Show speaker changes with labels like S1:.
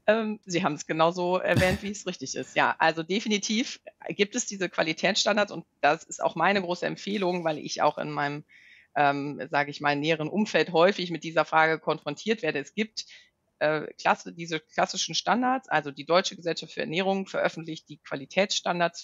S1: Sie haben es genauso erwähnt, wie es richtig ist. Ja, also definitiv gibt es diese Qualitätsstandards und das ist auch meine große Empfehlung, weil ich auch in meinem, sage ich mal, näheren Umfeld häufig mit dieser Frage konfrontiert werde. Es gibt diese klassischen Standards, also die Deutsche Gesellschaft für Ernährung veröffentlicht die Qualitätsstandards